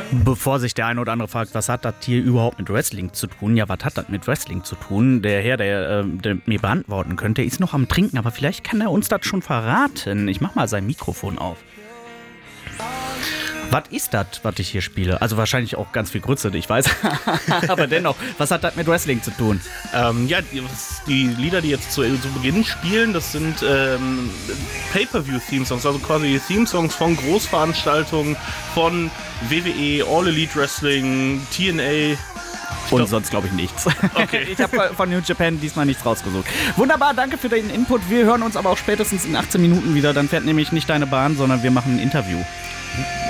Bevor sich der eine oder andere fragt, was hat das hier überhaupt mit Wrestling zu tun? Ja, was hat das mit Wrestling zu tun? Der Herr, der mir beantworten könnte, ist noch am Trinken, aber vielleicht kann er uns das schon verraten. Ich mach mal sein Mikrofon auf. Was ist das, was ich hier spiele? Also wahrscheinlich auch ganz viel Grütze, ich weiß. Aber dennoch, was hat das mit Wrestling zu tun? Die Lieder, die jetzt zu Beginn spielen, das sind Pay-Per-View-Theme-Songs, also quasi Theme-Songs von Großveranstaltungen, von WWE, All Elite Wrestling, TNA. Und sonst glaube ich nichts. Okay. Ich habe von New Japan diesmal nichts rausgesucht. Wunderbar, danke für den Input. Wir hören uns aber auch spätestens in 18 Minuten wieder. Dann fährt nämlich nicht deine Bahn, sondern wir machen ein Interview.